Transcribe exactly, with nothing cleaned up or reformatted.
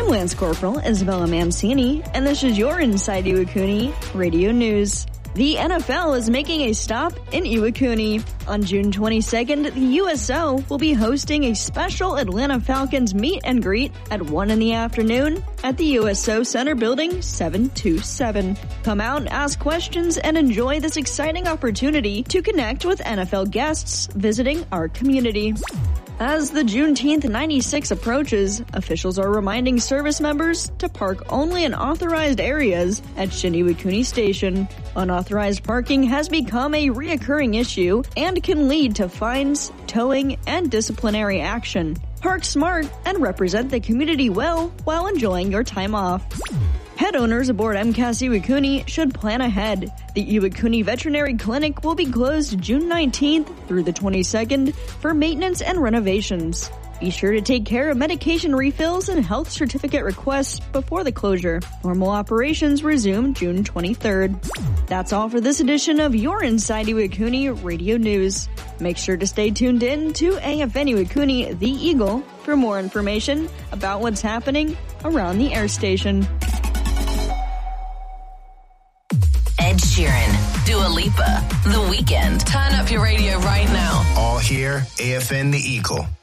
I'm Lance Corporal Isabella Mancini, and this is your Inside Iwakuni Radio News. The N F L is making a stop in Iwakuni. On June twenty-second, the U S O will be hosting a special Atlanta Falcons meet and greet at one in the afternoon at the U S O Center Building seven two seven. Come out, ask questions, and enjoy this exciting opportunity to connect with N F L guests visiting our community. As the Juneteenth ninety-six approaches, officials are reminding service members to park only in authorized areas at Shin-Iwakuni Station. Unauthorized parking has become a reoccurring issue and can lead to fines, towing, and disciplinary action. Park smart and represent the community well while enjoying your time off. Pet owners aboard M C A S Iwakuni should plan ahead. The Iwakuni Veterinary Clinic will be closed June nineteenth through the twenty-second for maintenance and renovations. Be sure to take care of medication refills and health certificate requests before the closure. Normal operations resume June twenty-third. That's all for this edition of your Inside Iwakuni Radio News. Make sure to stay tuned in to A F N Iwakuni The Eagle for more information about what's happening around the air station. Ed Sheeran, Dua Lipa, The Weeknd. Turn up your radio right now. All here, A F N The Eagle.